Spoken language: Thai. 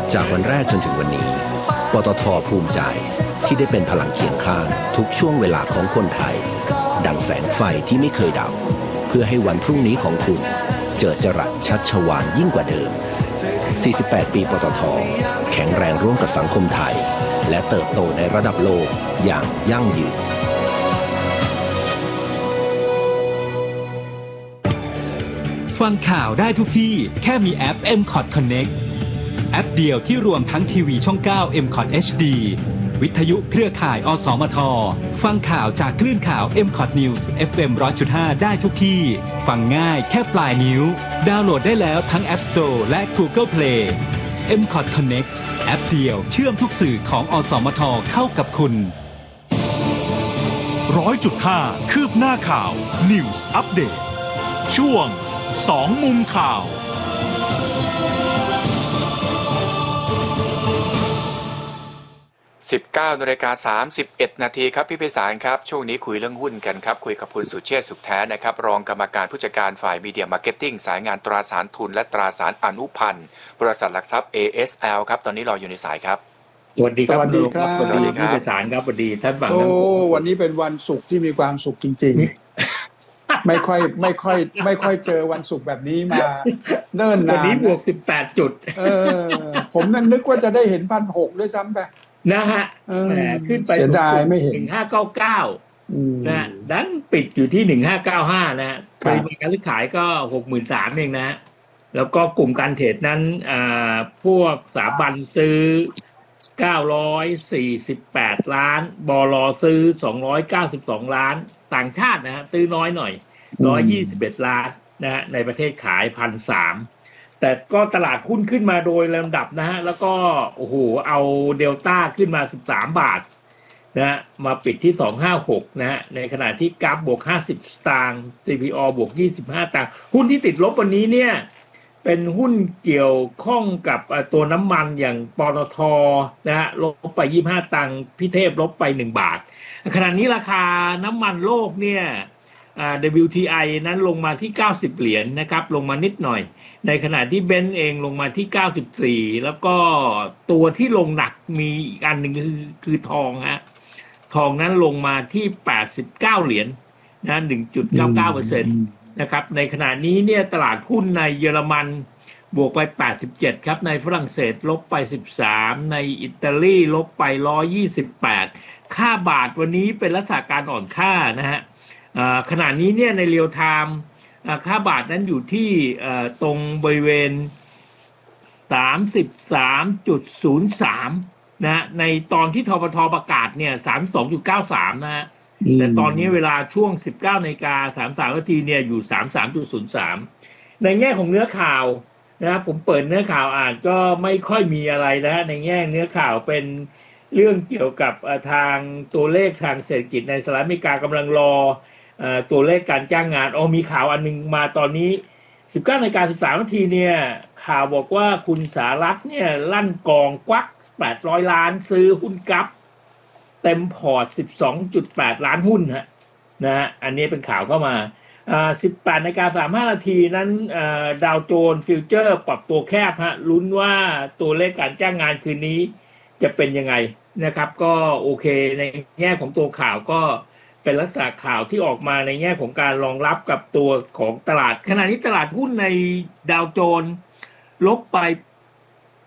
จากวันแรกจนถึงวันนี้ปตท.ภูมิใจที่ได้เป็นพลังเคียงข้างทุกช่วงเวลาของคนไทยดังแสงไฟที่ไม่เคยดับเพื่อให้วันพรุ่งนี้ของคุณเจิดจรัสชัชวาลยิ่งกว่าเดิม 48 ปีปตท.แข็งแรงร่วมกับสังคมไทยและเติบโตในระดับโลกอย่างยั่งยืนฟังข่าวได้ทุกที่แค่มีแอป MCOT Connect แอปเดียวที่รวมทั้งทีวีช่อง 9 MCOT HD วิทยุเครือข่ายอสมทฟังข่าวจากคลื่นข่าว MCOT News FM 100.5 ได้ทุกที่ฟังง่ายแค่ปลายนิ้วดาวน์โหลดได้แล้วทั้ง App Store และ Google Play MCOT Connect แอปเดียวเชื่อมทุกสื่อของอสมทเข้ากับคุณ 100.5 คืบหน้าข่าว News Update ช่วง2 มุมข่าว 19:31 นาทีครับพี่ไพศาลครับช่วงนี้คุยเรื่องหุ้นกันครับคุยกับคุณสุเชษฐ์สุขแท้นะครับรองกรรมการผู้จัดการฝ่ายมีเดียมาร์เก็ตติ้งสายงานตราสารทุนและตราสารอนุพันธ์บริษัทหลักทรัพย์ ASL ครับตอนนี้รออยู่ในสายครับสวัสดีครับสวัสดีครับสวัสดีพี่ไพศาลครับสวัสดีท่านฟังวันนี้เป็นวันศุกร์ที่มีความสุขจริงๆไม่ค่อยเจอวันศุกร์แบบนี้มาเนิ่นนานวันนี้บวก18 จุดผมนั่นนึกว่าจะได้เห็น 1,600 ด้วยซ้ำไปนะฮะแหมขึ้นไปเสียดายไม่เห็น 1599นะดันปิดอยู่ที่1595นะปริมาณการซื้อขายก็ 63,000 เองนะแล้วก็กลุ่มการเทรดนั้นพวกสถาบันซื้อ948 ล้านบล.ซื้อ292 ล้านต่างชาตินะฮะซื้อน้อยหน่อย121 ล้านนะฮะในประเทศขาย 1,300 แต่ก็ตลาดหุ้นขึ้นมาโดยลำดับนะฮะแล้วก็โอ้โหเอาเดลต้าขึ้นมา13 บาทนะฮะมาปิดที่256นะฮะในขณะที่กราฟบวก50 สตางค์ CPO บวก25 สตางค์หุ้นที่ติดลบวันนี้เนี่ยเป็นหุ้นเกี่ยวข้องกับตัวน้ำมันอย่างปตท.นะฮะลบไป25 ตังค์พิเทพลบไป1 บาทขณะนี้ราคาน้ำมันโลกเนี่ยWTI นั้นลงมาที่$90นะครับลงมานิดหน่อยในขณะที่เบนซ์เองลงมาที่94แล้วก็ตัวที่ลงหนักมีอีกอันหนึ่งคือทองฮะทองนั้นลงมาที่$89นะ 1.99% นะครับในขณะนี้เนี่ยตลาดหุ้นในเยอรมันบวกไป87ครับในฝรั่งเศสลบไป13ในอิตาลีลบไป128ค่าบาทวันนี้เป็นลักษณะการอ่อนค่านะฮะขณะนี้เนี่ยในเรียลไทม์ค่าบาทนั้นอยู่ที่ตรงบริเวณ 33.03 นะในตอนที่ธปท.ประกาศเนี่ย 32.93 นะฮะแต่ตอนนี้เวลาช่วง 19:33 นาทีเนี่ยอยู่ 33.03 ในแง่ของเนื้อข่าวนะผมเปิดเนื้อข่าวอ่านก็ไม่ค่อยมีอะไรนะในแง่เนื้อข่าวเป็นเรื่องเกี่ยวกับทางตัวเลขทางเศรษฐกิจในสหรัฐอเมริกากำลังรอตัวเลขการจ้างงานมีข่าวอันนึงมาตอนนี้ 19:13 นาทีเนี่ยข่าวบอกว่าคุณสารัตน์เนี่ยลั่นกองควัก800 ล้านซื้อหุ้นกัปเต็มพอร์ต 12.8 ล้านหุ้นฮะนะอันนี้เป็นข่าวเข้ามา18:35 นาทีนั้นดาวโจนส์ฟิวเจอร์ปรับตัวแคบฮะลุ้นว่าตัวเลขการจ้างงานคืนนี้จะเป็นยังไงนะครับก็โอเคในแง่ของตัวข่าวก็เป็นลักษณะข่าวที่ออกมาในแง่ของการรองรับกับตัวของตลาดขณะนี้ตลาดหุ้นในดาวโจนส์ลบไป